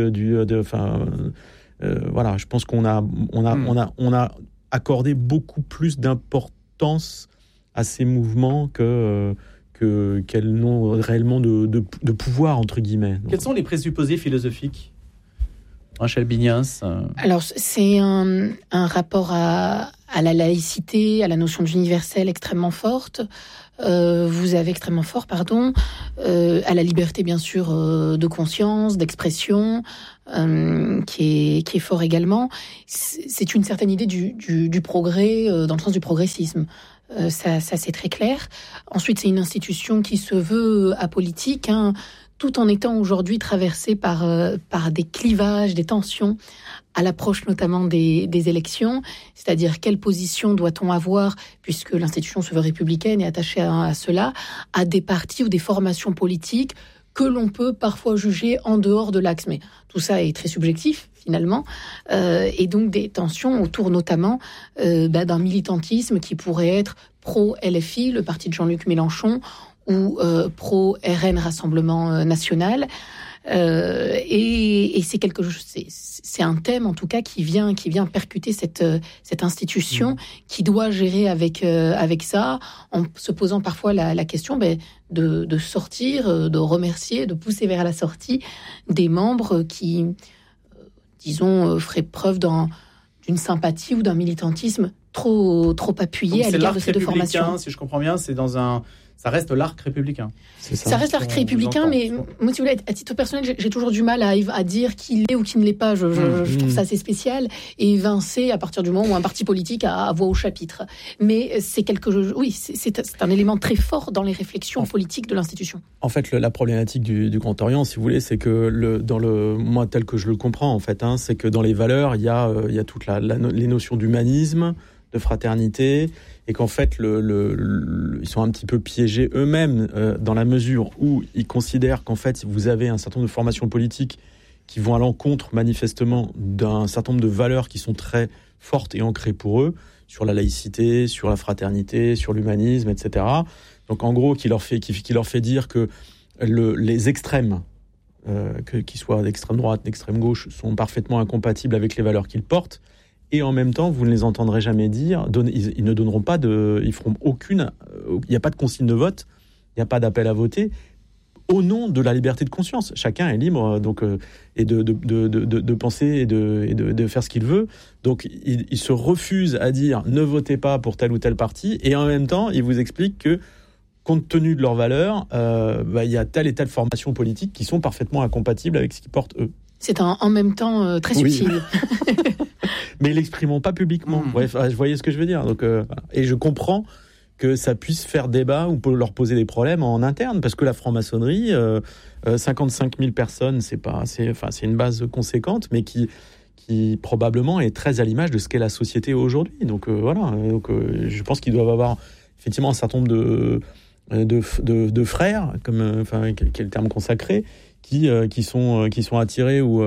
Voilà, je pense qu'on a accordé beaucoup plus d'importance à ces mouvements qu'elles n'ont réellement de pouvoir, entre guillemets. Quels sont les présupposés philosophiques, Rachel Bignens? Alors, c'est un rapport à la laïcité, à la notion d'universel extrêmement forte. Vous avez extrêmement fort, à la liberté, bien sûr, de conscience, d'expression, qui est fort également. C'est une certaine idée du progrès, dans le sens du progressisme. Ça c'est très clair. Ensuite, c'est une institution qui se veut apolitique, tout en étant aujourd'hui traversée par des clivages, des tensions, à l'approche notamment des élections, c'est-à-dire quelle position doit-on avoir, puisque l'institution se veut républicaine et attachée à cela, à des partis ou des formations politiques que l'on peut parfois juger en dehors de l'axe. Mais tout ça est très subjectif, finalement, et donc des tensions autour notamment d'un militantisme qui pourrait être pro-LFI, le parti de Jean-Luc Mélenchon, ou pro-RN, Rassemblement National. Et c'est un thème en tout cas qui vient percuter cette institution qui doit gérer avec ça, en se posant parfois la question de sortir, de remercier, de pousser vers la sortie des membres qui, disons, feraient preuve d'une sympathie ou d'un militantisme trop appuyé à l'égard de ces deux formations. Si je comprends bien, ça reste l'arc républicain. Ça reste l'arc républicain, mais moi, si vous voulez, à titre personnel, j'ai toujours du mal à dire qui l'est ou qui ne l'est pas. Je trouve ça assez spécial et évincé à partir du moment où un parti politique a voix au chapitre. Mais c'est c'est un élément très fort dans les réflexions politiques de l'institution. En fait, la problématique du Grand Orient, si vous voulez, c'est que moi, tel que je le comprends, en fait, c'est que dans les valeurs, il y a toutes les notions d'humanisme, de fraternité, et qu'en fait, ils sont un petit peu piégés eux-mêmes dans la mesure où ils considèrent qu'en fait, vous avez un certain nombre de formations politiques qui vont à l'encontre, manifestement, d'un certain nombre de valeurs qui sont très fortes et ancrées pour eux, sur la laïcité, sur la fraternité, sur l'humanisme, etc. Donc, en gros, qui leur fait dire que les extrêmes, qu'ils soient d'extrême droite, d'extrême gauche, sont parfaitement incompatibles avec les valeurs qu'ils portent. Et en même temps, vous ne les entendrez jamais dire, ils ne donneront pas ils feront aucune, il n'y a pas de consigne de vote, il n'y a pas d'appel à voter, au nom de la liberté de conscience. Chacun est libre et de penser et de faire ce qu'il veut. Donc, il se refuse à dire ne votez pas pour tel ou tel parti, et en même temps, il vous explique que, compte tenu de leurs valeurs, il y a telle et telle formation politique qui sont parfaitement incompatibles avec ce qu'ils portent eux. C'est en même temps très subtil. Oui. Mais ils l'exprimeront pas publiquement. Bref, vous voyez ce que je veux dire. Donc, voilà. Et je comprends que ça puisse faire débat ou leur poser des problèmes en interne, parce que la franc-maçonnerie, 55 000 personnes, c'est une base conséquente, mais qui probablement est très à l'image de ce qu'est la société aujourd'hui. Donc voilà. Donc je pense qu'ils doivent avoir effectivement un certain nombre de frères, quel est le terme consacré, qui sont attirés ou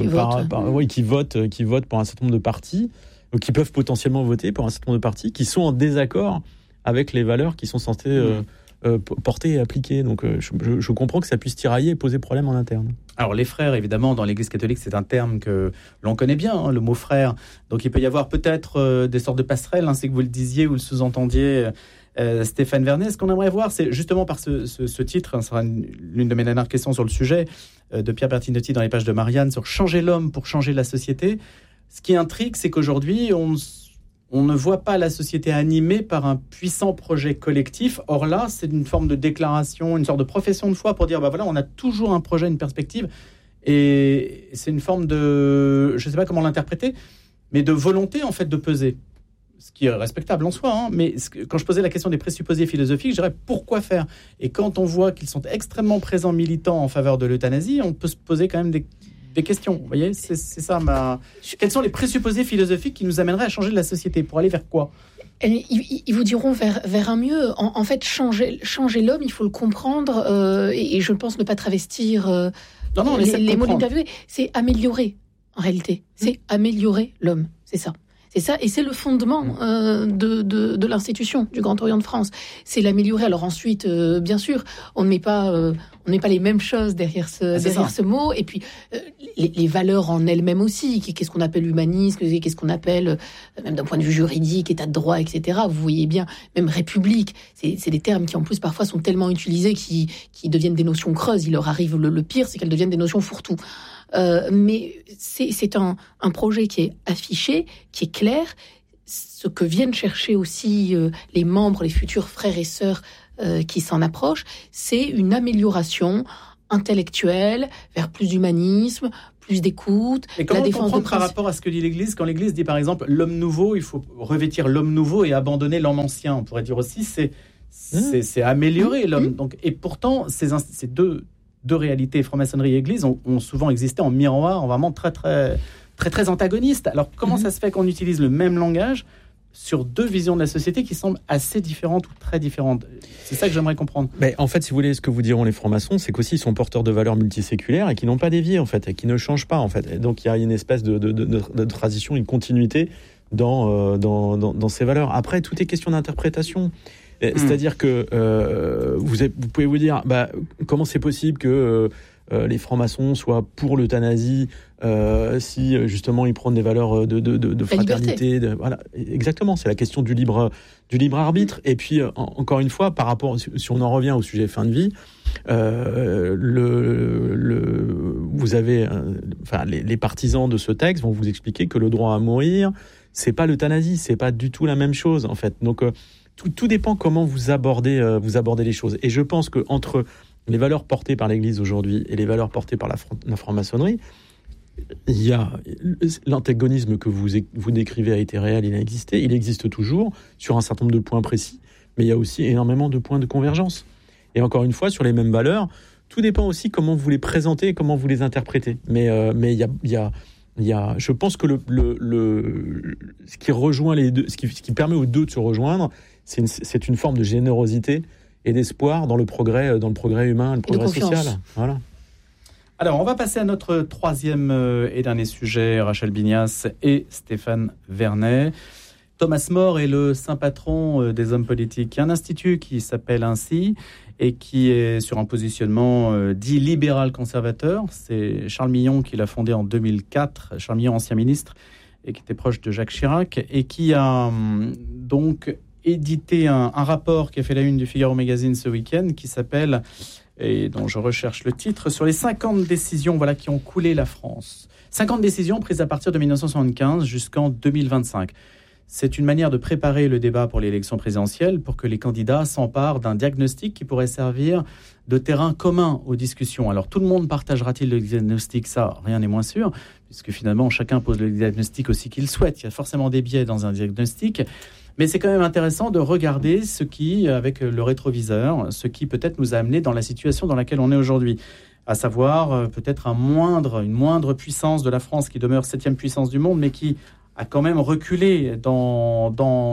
qui votent pour un certain nombre de partis, ou qui peuvent potentiellement voter pour un certain nombre de partis qui sont en désaccord avec les valeurs qui sont censées porter et appliquer. Donc je comprends que ça puisse tirailler et poser problème en interne. Alors les frères, évidemment, dans l'Église catholique, c'est un terme que l'on connaît bien, le mot frère. Donc il peut y avoir peut-être des sortes de passerelles, c'est que vous le disiez ou le sous-entendiez, Stéphane Vernet. Ce qu'on aimerait voir, c'est justement par ce titre, ça sera l'une de mes dernières questions sur le sujet, de Pierre Bertinotti dans les pages de Marianne, sur changer l'homme pour changer la société. Ce qui intrigue, c'est qu'aujourd'hui, on ne voit pas la société animée par un puissant projet collectif. Or là, c'est une forme de déclaration, une sorte de profession de foi pour dire, on a toujours un projet, une perspective. Et c'est une forme de, je ne sais pas comment l'interpréter, mais de volonté, en fait, de peser. Ce qui est respectable en soi, mais quand je posais la question des présupposés philosophiques, je dirais pourquoi faire ? Et quand on voit qu'ils sont extrêmement présents, militants en faveur de l'euthanasie, on peut se poser quand même des questions. Vous voyez, c'est ça Quels sont les présupposés philosophiques qui nous amèneraient à changer la société ? Pour aller vers quoi ? Ils vous diront vers un mieux. En fait, changer l'homme, il faut le comprendre. Et je pense ne pas travestir les mots d'interview, c'est améliorer, en réalité. C'est améliorer l'homme, c'est ça. C'est ça, et c'est le fondement de l'institution du Grand Orient de France. C'est l'améliorer. Alors ensuite, bien sûr, on ne met pas les mêmes choses derrière ce mot. Et puis les valeurs en elles-mêmes aussi. Qu'est-ce qu'on appelle humanisme, qu'est-ce qu'on appelle, même d'un point de vue juridique, état de droit, etc. Vous voyez bien, même république. C'est des termes qui en plus parfois sont tellement utilisés qui deviennent des notions creuses. Il leur arrive le pire, c'est qu'elles deviennent des notions fourre-tout. Mais c'est un projet qui est affiché, qui est clair. Ce que viennent chercher aussi les membres, les futurs frères et sœurs qui s'en approchent, c'est une amélioration intellectuelle vers plus d'humanisme, plus d'écoute, et comment la défense de par rapport à ce que dit l'Église, quand l'Église dit par exemple l'homme nouveau, il faut revêtir l'homme nouveau et abandonner l'homme ancien. On pourrait dire aussi c'est améliorer l'homme. Donc, et pourtant ces deux réalités, franc-maçonnerie et Église, ont souvent existé en miroir, vraiment très antagonistes. Alors comment ça se fait qu'on utilise le même langage sur deux visions de la société qui semblent assez différentes ou très différentes? C'est ça que j'aimerais comprendre. Mais en fait, si vous voulez, ce que vous diront les francs-maçons, c'est qu'aussi ils sont porteurs de valeurs multiséculaires et qui n'ont pas dévié, en fait, et qui ne changent pas, en fait. Et donc il y a une espèce de tradition, une continuité dans ces valeurs. Après, tout est question d'interprétation. C'est-à-dire que vous pouvez vous dire, comment c'est possible que les francs-maçons soient pour l'euthanasie si justement ils prônent des valeurs de fraternité, voilà, exactement, c'est la question du libre arbitre. Et puis encore une fois, par rapport, si on en revient au sujet fin de vie, vous avez, les partisans de ce texte vont vous expliquer que le droit à mourir, c'est pas l'euthanasie, c'est pas du tout la même chose en fait. Donc tout dépend comment vous abordez les choses. Et je pense que entre les valeurs portées par l'Église aujourd'hui et les valeurs portées par la franc-maçonnerie, il y a l'antagonisme que vous décrivez a été réel, il a existé, il existe toujours sur un certain nombre de points précis, mais il y a aussi énormément de points de convergence. Et encore une fois, sur les mêmes valeurs, tout dépend aussi comment vous les présentez et comment vous les interprétez. Mais il y a je pense que ce qui rejoint les deux, ce qui permet aux deux de se rejoindre, c'est une forme de générosité et d'espoir dans le progrès humain, le progrès social. Voilà. Alors, on va passer à notre troisième et dernier sujet, Rachel Bignas et Stéphane Vernet. Thomas More est le saint patron des hommes politiques. Il y a un institut qui s'appelle ainsi et qui est sur un positionnement dit libéral-conservateur. C'est Charles Millon qui l'a fondé en 2004. Charles Millon, ancien ministre, et qui était proche de Jacques Chirac, et qui a donc édité un rapport qui a fait la une du Figaro Magazine ce week-end, qui s'appelle, et dont je recherche le titre, sur les 50 décisions qui ont coulé la France. 50 décisions prises à partir de 1975 jusqu'en 2025. C'est une manière de préparer le débat pour l'élection présidentielle pour que les candidats s'emparent d'un diagnostic qui pourrait servir de terrain commun aux discussions. Alors, tout le monde partagera-t-il le diagnostic? Ça, rien n'est moins sûr, puisque finalement, chacun pose le diagnostic aussi qu'il souhaite. Il y a forcément des biais dans un diagnostic. Mais c'est quand même intéressant de regarder ce qui, avec le rétroviseur, ce qui peut-être nous a amené dans la situation dans laquelle on est aujourd'hui. À savoir, peut-être une moindre puissance de la France qui demeure 7e puissance du monde, mais qui a quand même reculé dans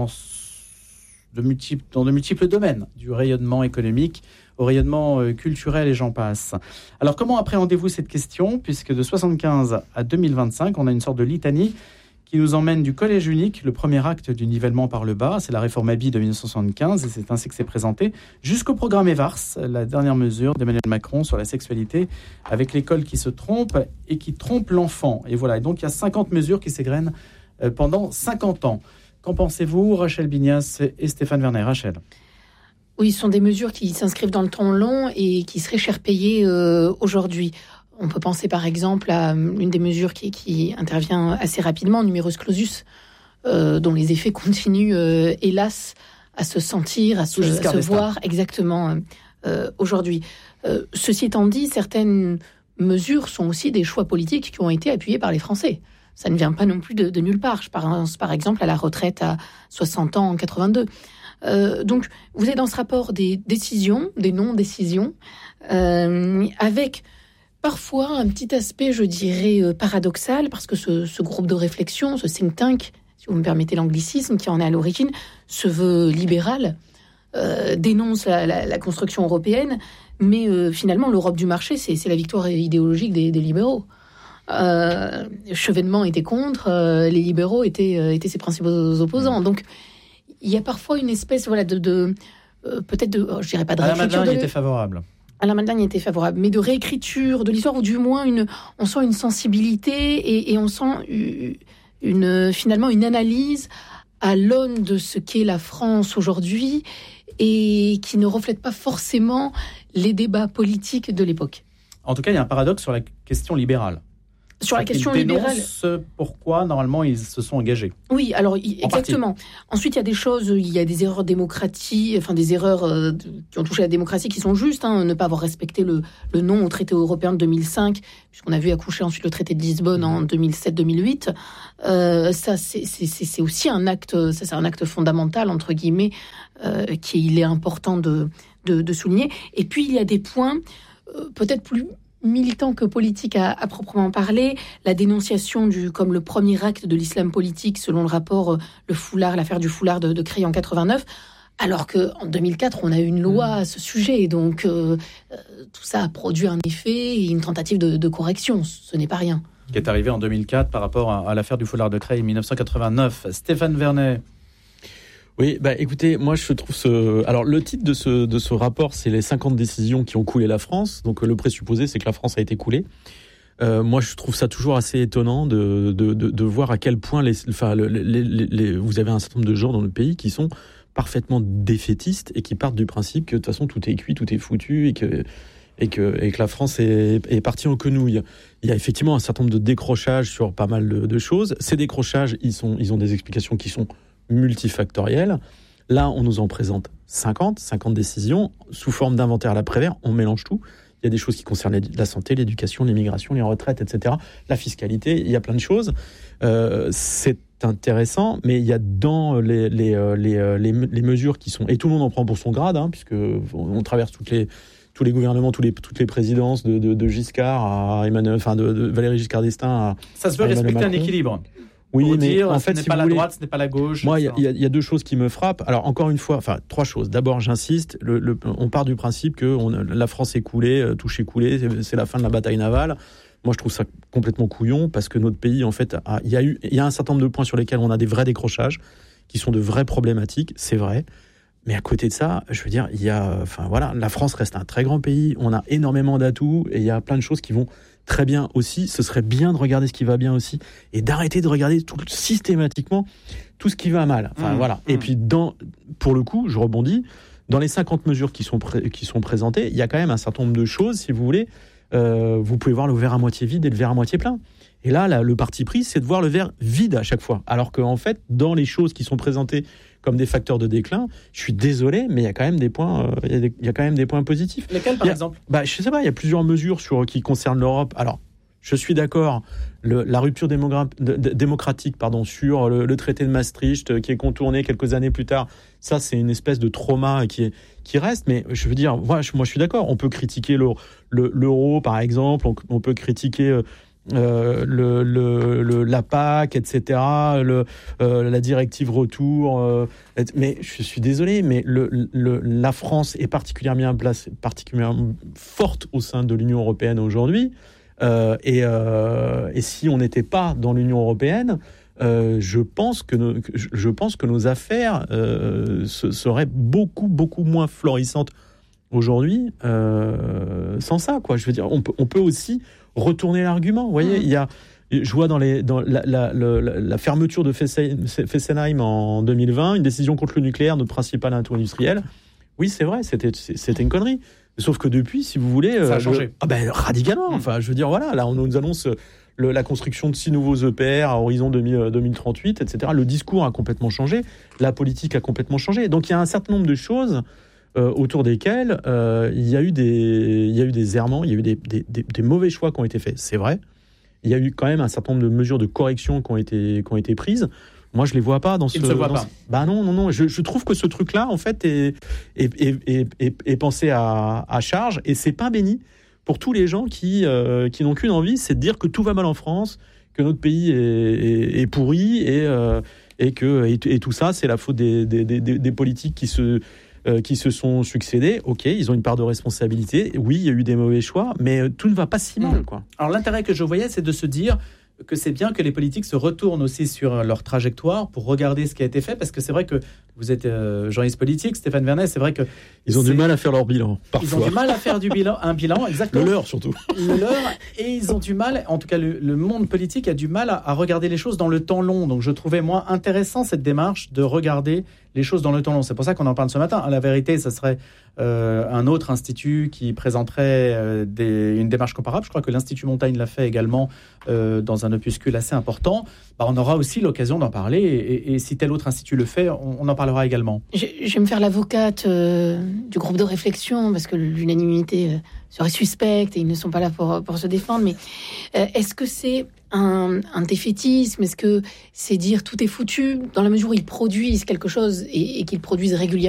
de multiples domaines, du rayonnement économique au rayonnement culturel et j'en passe. Alors comment appréhendez-vous cette question, puisque de 1975 à 2025, on a une sorte de litanie qui nous emmène du collège unique, le premier acte du nivellement par le bas, c'est la réforme Haby de 1975, et c'est ainsi que c'est présenté, jusqu'au programme EVARS, la dernière mesure d'Emmanuel Macron sur la sexualité, avec l'école qui se trompe et qui trompe l'enfant. Et voilà, et donc il y a 50 mesures qui s'égrènent pendant 50 ans. Qu'en pensez-vous, Rachel Bignas et Stéphane Vernet? Rachel. Oui, ce sont des mesures qui s'inscrivent dans le temps long et qui seraient cher payées aujourd'hui. On peut penser par exemple à une des mesures qui intervient assez rapidement, numerus clausus, dont les effets continuent, hélas, à se sentir, à se voir exactement aujourd'hui. Ceci étant dit, certaines mesures sont aussi des choix politiques qui ont été appuyés par les Français. Ça ne vient pas non plus de nulle part. Je pense par exemple à la retraite à 60 ans en 82. Donc, vous êtes dans ce rapport des décisions, des non-décisions, avec parfois un petit aspect, je dirais, paradoxal, parce que ce groupe de réflexion, ce think tank, si vous me permettez l'anglicisme, qui en est à l'origine, se veut libéral, dénonce la construction européenne, Mais finalement, l'Europe du marché, c'est la victoire idéologique des libéraux. Chevènement était contre, les libéraux étaient ses principaux opposants. Donc, il y a parfois une espèce peut-être je dirais pas de réécriture. Alain Madelin était favorable. Alain Madelin était favorable, mais de réécriture de l'histoire, ou du moins on sent une sensibilité et on sent finalement une analyse à l'aune de ce qu'est la France aujourd'hui et qui ne reflète pas forcément les débats politiques de l'époque. En tout cas, il y a un paradoxe sur la question libérale. Sur la question libérale, pourquoi normalement ils se sont engagés. Oui, alors exactement. Ensuite, il y a des choses, il y a des erreurs démocratiques, des erreurs qui ont touché la démocratie qui sont justes. Ne pas avoir respecté le non au traité européen de 2005, puisqu'on a vu accoucher ensuite le traité de Lisbonne en 2007-2008. Ça, c'est aussi un acte. Ça, c'est un acte fondamental entre guillemets qu'il est important de souligner. Et puis il y a des points peut-être plus militant que politique à proprement parler, la dénonciation comme le premier acte de l'islam politique selon le rapport l'affaire du foulard de Creil en 89, alors qu'en 2004 on a eu une loi à ce sujet, donc tout ça a produit un effet et une tentative de correction, ce n'est pas rien. Qui est arrivé en 2004 par rapport à l'affaire du foulard de Creil en 1989. Stéphane Vernet. Oui, écoutez, moi je trouve alors le titre de ce rapport, c'est les 50 décisions qui ont coulé la France. Donc le présupposé, c'est que la France a été coulée. Moi, je trouve ça toujours assez étonnant de voir à quel point vous avez un certain nombre de gens dans le pays qui sont parfaitement défaitistes et qui partent du principe que de toute façon tout est cuit, tout est foutu et que la France est partie en quenouille. Il y a effectivement un certain nombre de décrochages sur pas mal de choses. Ces décrochages, ils ont des explications qui sont multifactorielles. Là, on nous en présente 50 décisions sous forme d'inventaire à la Prévert. On mélange tout. Il y a des choses qui concernent la santé, l'éducation, l'immigration, les retraites, etc. La fiscalité, il y a plein de choses. C'est intéressant, mais il y a dans les mesures qui sont... Et tout le monde en prend pour son grade, puisque on traverse tous les gouvernements, toutes les présidences de Giscard à Emmanuel, de Valéry Giscard d'Estaing à... Ça se veut respecter un équilibre. Oui, mais en fait, ce n'est pas la droite, ce n'est pas la gauche. Moi, il y a deux choses qui me frappent. Alors, encore une fois, trois choses. D'abord, j'insiste, on part du principe que la France est coulée, touche est coulée, c'est la fin de la bataille navale. Moi, je trouve ça complètement couillon, parce que notre pays, en fait, il y a un certain nombre de points sur lesquels on a des vrais décrochages, qui sont de vraies problématiques, c'est vrai. Mais à côté de ça, je veux dire, la France reste un très grand pays, on a énormément d'atouts, et il y a plein de choses qui vont très bien aussi. Ce serait bien de regarder ce qui va bien aussi, et d'arrêter de regarder systématiquement tout ce qui va mal. Et puis, pour le coup, je rebondis, dans les 50 mesures qui sont présentées, il y a quand même un certain nombre de choses, si vous voulez, vous pouvez voir le verre à moitié vide et le verre à moitié plein. Et là, le parti pris, c'est de voir le verre vide à chaque fois. Alors qu'en fait, dans les choses qui sont présentées comme des facteurs de déclin, je suis désolé, mais il y a quand même des points, il y a quand même des points positifs. Lesquels, par exemple ? Je sais pas, il y a plusieurs mesures qui concernent l'Europe. Alors, je suis d'accord, la rupture démocratique, sur le traité de Maastricht, qui est contourné quelques années plus tard, ça, c'est une espèce de trauma qui reste. Mais je veux dire, moi, je suis d'accord. On peut critiquer l'euro, par exemple. On peut critiquer la PAC, etc., la directive retour, mais je suis désolé, mais la France est particulièrement forte au sein de l'Union européenne aujourd'hui, et si on n'était pas dans l'Union européenne, je pense que nos affaires seraient beaucoup moins florissantes aujourd'hui sans ça, quoi. Je veux dire, on peut aussi retourner l'argument. Vous voyez, je vois dans la fermeture de Fessenheim en 2020, une décision contre le nucléaire, notre principal atout industriel. Oui, c'est vrai, c'était une connerie. Sauf que depuis, si vous voulez, ça a changé. Radicalement. Enfin, je veux dire, voilà, là, on nous annonce la construction de 6 nouveaux EPR à horizon 2038, etc. Le discours a complètement changé, la politique a complètement changé. Donc, il y a un certain nombre de choses autour desquels il y a eu des errements, il y a eu des mauvais choix qui ont été faits, c'est vrai. Il y a eu quand même un certain nombre de mesures de correction qui ont été prises. Moi, je les vois pas dans ce... Il ne se voit pas. Non. Je trouve que ce truc-là, en fait, est pensé à charge, et c'est pas béni pour tous les gens qui n'ont qu'une envie, c'est de dire que tout va mal en France, que notre pays est pourri, et tout ça, c'est la faute des politiques qui se qui se sont succédés. Ok, ils ont une part de responsabilité. Oui, il y a eu des mauvais choix, mais tout ne va pas si mal, quoi. Alors l'intérêt que je voyais, c'est de se dire que c'est bien que les politiques se retournent aussi sur leur trajectoire pour regarder ce qui a été fait, parce que c'est vrai que vous êtes journaliste politique, Stéphane Vernet, c'est vrai que... Ils ont du mal à faire leur bilan, parfois. Ils ont du mal à faire un bilan, exactement. Le leur, surtout. Le leur, et ils ont du mal, en tout cas le monde politique a du mal à regarder les choses dans le temps long. Donc je trouvais, moi, intéressant cette démarche de regarder les choses dans le temps long. C'est pour ça qu'on en parle ce matin. À la vérité, ça serait un autre institut qui présenterait une démarche comparable. Je crois que l'Institut Montaigne l'a fait également dans un opuscule assez important. On aura aussi l'occasion d'en parler, et si tel autre institut le fait, on en parlera également. Je vais me faire l'avocate du groupe de réflexion, parce que l'unanimité serait suspecte et ils ne sont pas là pour se défendre, mais est-ce que c'est un défaitisme? Est-ce que c'est dire tout est foutu, dans la mesure où ils produisent quelque chose et qu'ils produisent régulièrement?